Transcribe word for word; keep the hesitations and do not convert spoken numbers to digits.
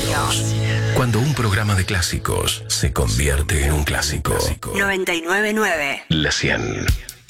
años. Cuando un programa de clásicos se convierte en un clásico. noventa y nueve punto nueve. La cien.